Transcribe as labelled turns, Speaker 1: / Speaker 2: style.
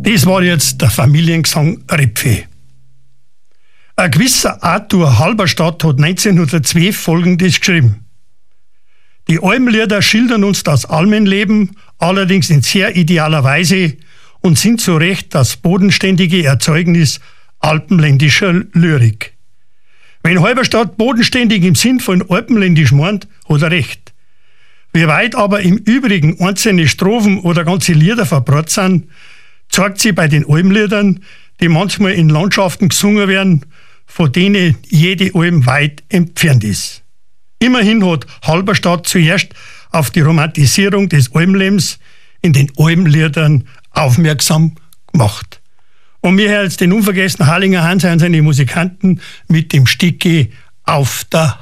Speaker 1: Das war jetzt der Familiengesang Repfe. Ein gewisser Arthur Halberstadt hat 1912 Folgendes geschrieben. Die Almlieder schildern uns das Almenleben, allerdings in sehr idealer Weise und sind zu Recht das bodenständige Erzeugnis alpenländischer Lyrik. Wenn Halberstadt bodenständig im Sinn von alpenländisch meint, hat er recht. Wie weit aber im Übrigen einzelne Strophen oder ganze Lieder verbreitet sind, zeigt sich bei den Almliedern, die manchmal in Landschaften gesungen werden, von denen jede Alm weit entfernt ist. Immerhin hat Halberstadt zuerst auf die Romantisierung des Almlebens in den Almliedern aufmerksam gemacht. Und wir hören jetzt den unvergessenen Harlinger Hans und seine Musikanten mit dem Stücke Auf der